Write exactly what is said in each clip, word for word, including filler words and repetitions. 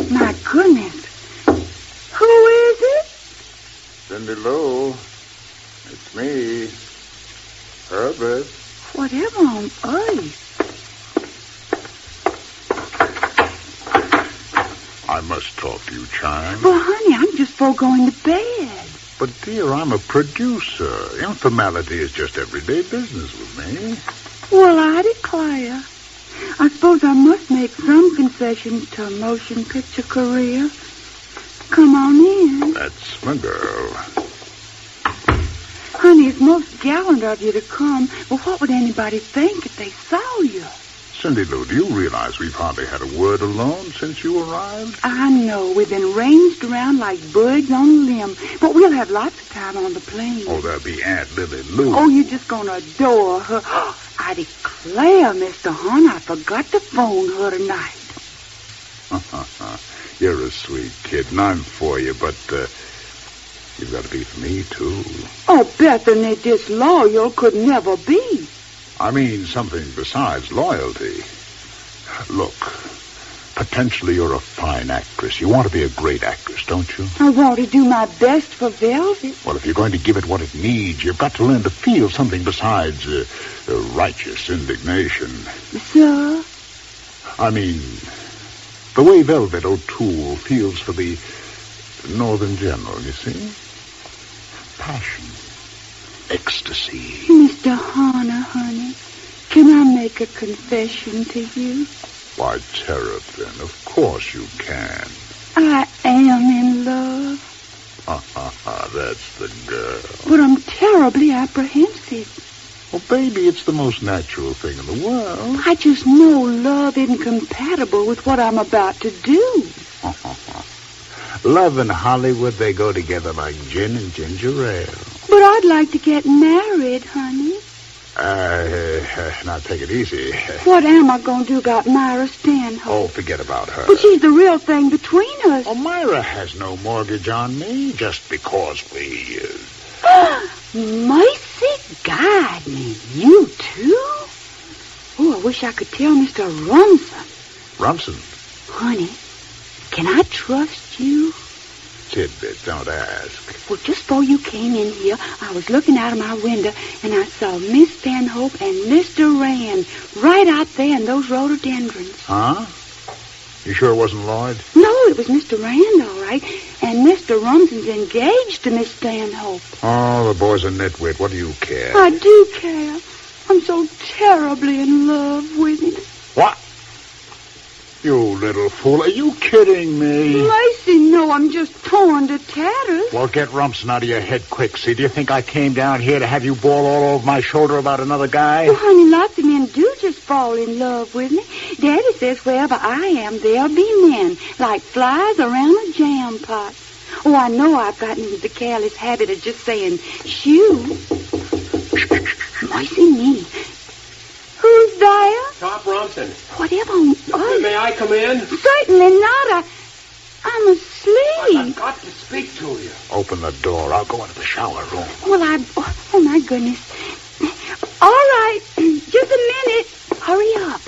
My goodness. Who is it? Cindy Lou. It's me. Herbert. Whatever on earth? I must talk to you, Chime. Well, honey, I'm just for going to bed. But, dear, I'm a producer. Informality is just everyday business with me. Well, I declare. I suppose I must make some concessions to a motion picture career. Come on in. That's my girl. Honey, it's most gallant of you to come. Well, what would anybody think if they saw you? Cindy Lou, do you realize we've hardly had a word alone since you arrived? I know. We've been ranged around like birds on a limb. But we'll have lots of time on the plane. Oh, there'll be Aunt Lily Lou. Oh, you're just going to adore her. I declare, Mister Hunt, I forgot to phone her tonight. You're a sweet kid, and I'm for you, but uh, you've got to be for me, too. Oh, Bethany disloyal could never be. I mean something besides loyalty. Look, potentially you're a fine actress. You want to be a great actress, don't you? I want to do my best for Velvet. Well, if you're going to give it what it needs, you've got to learn to feel something besides uh, uh, righteous indignation. Sir? I mean, the way Velvet O'Toole feels for the Northern General, you see? Passion. Ecstasy. Mister Horner, honey, can I make a confession to you? Why, Terrapin, of course you can. I am in love. Ha, ha, ha, that's the girl. But I'm terribly apprehensive. Well, baby, it's the most natural thing in the world. I just know love isn't compatible with what I'm about to do. Love and Hollywood, they go together like gin and ginger ale. But I'd like to get married, honey. Uh, uh, now take it easy. What am I going to do about Myra Stanhope? Oh, forget about her. But she's the real thing between us. Oh, Myra has no mortgage on me just because we... Uh... Mercy guide me. You too? Oh, I wish I could tell Mister Rumson. Rumson? Honey, can I trust you? Tidbit, don't ask. Well, just before you came in here, I was looking out of my window, and I saw Miss Stanhope and Mister Rand right out there in those rhododendrons. Huh? You sure it wasn't Lloyd? No, it was Mister Rand, all right. And Mister Rumson's engaged to Miss Stanhope. Oh, the boy's a nitwit. What do you care? I do care. I'm so terribly in love with him. What? You little fool. Are you kidding me? Mercy, no, I'm just torn to tatters. Well, get Rumson out of your head quick. See, do you think I came down here to have you bawl all over my shoulder about another guy? Well, honey, lots of men do just fall in love with me. Daddy says wherever I am, there'll be men, like flies around a jam pot. Oh, I know I've gotten into the careless habit of just saying shoo. Mercy me. Who's there? Top Rumson. Whatever on earth? May I come in? Certainly not. I, I'm asleep. I've got to speak to you. Open the door. I'll go into the shower room. Well, I... Oh, my goodness. All right. Just a minute. Hurry up.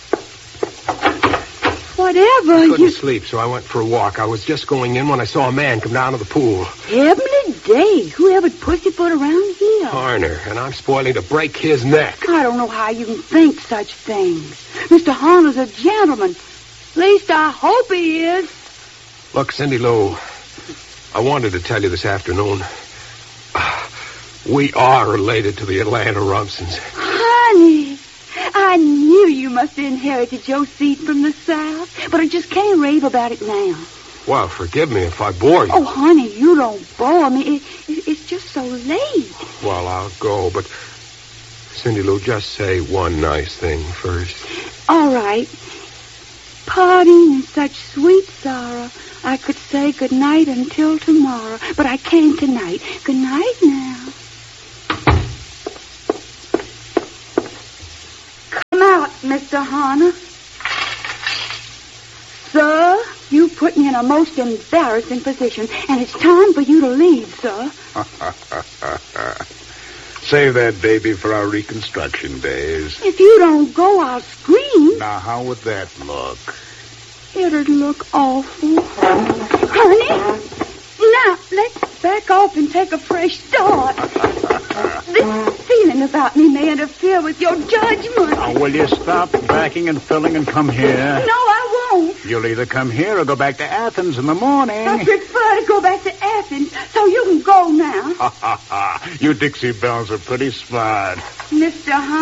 Whatever. I couldn't you... sleep, so I went for a walk. I was just going in when I saw a man come down to the pool. Heavenly days. Whoever'd pussyfoot around here? Horner, and I'm spoiling to break his neck. I don't know how you can think such things. Mister Horner's a gentleman. At least I hope he is. Look, Cindy Lou, I wanted to tell you this afternoon. We are related to the Atlanta Rumsons. Honey, I knew you must have inherited your seed from the South, but I just can't rave about it now. Well, forgive me if I bore you. Oh, honey, you don't bore me. It, it, it's just so late. Well, I'll go, but Cindy Lou, just say one nice thing first. All right. Parting in such sweet sorrow, I could say good night until tomorrow, but I can't tonight. Good night now. Come out, Mister Horner. Sir, you put me in a most embarrassing position, and it's time for you to leave, sir. Save that baby for our reconstruction days. If you don't go, I'll scream. Now, how would that look? It'll it'd look awful. Honey, now let's back off and take a fresh start. This feeling about me may interfere with your judgment. Now, will you stop backing and filling and come here? No, I won't. You'll either come here or go back to Athens in the morning. I prefer to go back to Athens, so you can go now. Ha, ha, ha. You Dixie Bells are pretty smart. Mister Hunt.